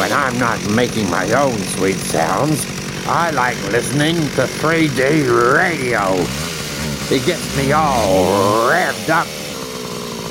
when I'm not making my own sweet sounds, I like listening to 3D radio. It gets me all revved up